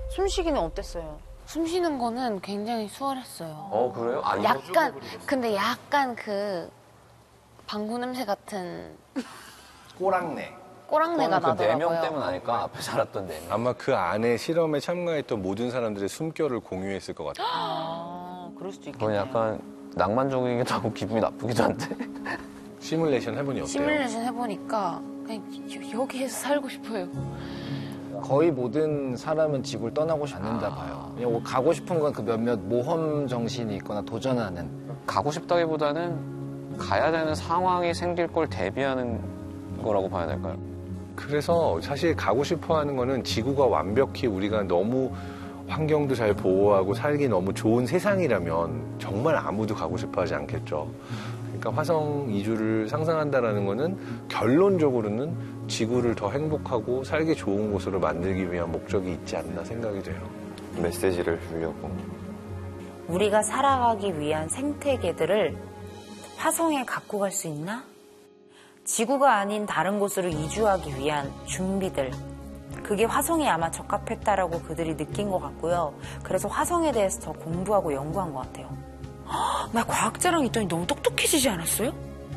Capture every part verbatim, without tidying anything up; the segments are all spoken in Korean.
숨쉬기는 어땠어요? 숨 쉬는 거는 굉장히 수월했어요. 어, 그래요? 아, 약간, 근데 약간 그 방구 냄새 같은 꼬랑내. 꼬랑내가 그 네 명 나더라고요. 때문 아닐까? 앞에 살았던 네 명. 아마 그 안에 실험에 참가했던 모든 사람들의 숨결을 공유했을 것 같아요. 아, 그럴 수도 그건 있겠네. 약간 낭만적이기도 하고 기분이 나쁘기도 한데. 시뮬레이션 해보니 어때요? 시뮬레이션 해보니까 그냥 여- 여기에서 살고 싶어요. 거의 모든 사람은 지구를 떠나고 싶지 않는다 봐요. 그냥 가고 싶은 건 그 몇몇 모험 정신이 있거나 도전하는. 가고 싶다기보다는 가야 되는 상황이 생길 걸 대비하는 거라고 봐야 될까요? 그래서 사실 가고 싶어 하는 거는 지구가 완벽히 우리가 너무 환경도 잘 보호하고 살기 너무 좋은 세상이라면 정말 아무도 가고 싶어 하지 않겠죠. 그러니까 화성 이주를 상상한다라는 거는 결론적으로는 지구를 더 행복하고 살기 좋은 곳으로 만들기 위한 목적이 있지 않나 생각이 돼요. 메시지를 주려고. 우리가 살아가기 위한 생태계들을 화성에 갖고 갈 수 있나? 지구가 아닌 다른 곳으로 이주하기 위한 준비들. 그게 화성에 아마 적합했다라고 그들이 느낀 것 같고요. 그래서 화성에 대해서 더 공부하고 연구한 것 같아요. 헉, 나 과학자랑 있더니 너무 똑똑해지지 않았어요?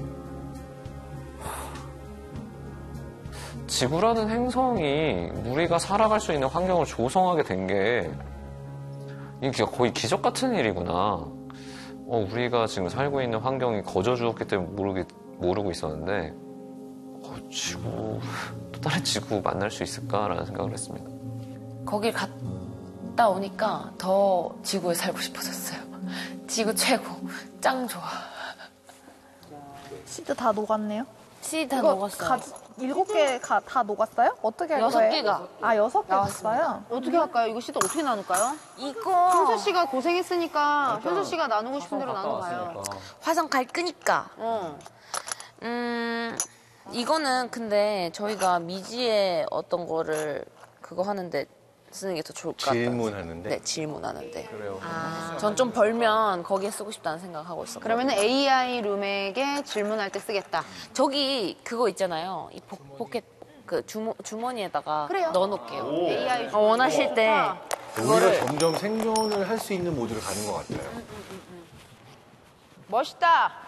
지구라는 행성이 우리가 살아갈 수 있는 환경을 조성하게 된 게 이게 거의 기적 같은 일이구나. 어, 우리가 지금 살고 있는 환경이 거저주었기 때문에 모르기, 모르고 있었는데 어, 지구, 또 다른 지구 만날 수 있을까라는 생각을 했습니다. 거길 갔다 오니까 더 지구에 살고 싶어졌어요. 지구 최고, 짱 좋아. 시드 다 녹았네요. 씨 다 이거 녹았어요. 가, 일곱 개 다 녹았어요? 어떻게 할 여섯 거예요? 개가 아, 여섯 개 나왔습니다. 났어요? 어떻게 할까요? 이거 씨도 어떻게 나눌까요? 이거 현수 씨가 고생했으니까 현수 씨가 나누고 싶은 대로 나눠봐요. 화성 갈 거니까. 어. 음, 이거는 근데 저희가 미지의 어떤 거를 그거 하는데 쓰는 게 더 좋을 것 같아요. 질문하는데? 네, 질문하는데. 그래요. 전 좀 벌면 거기에 쓰고 싶다는 생각하고 있어요. 그러면은 에이아이 룸에게 질문할 때 쓰겠다. 저기 그거 있잖아요. 이 복, 포켓 그 주머, 주머니에다가 그래요. 넣어놓을게요. 에이아이 어, 원하실 때 그거를 우리가 점점 생존을 할 수 있는 모드로 가는 것 같아요. 멋있다.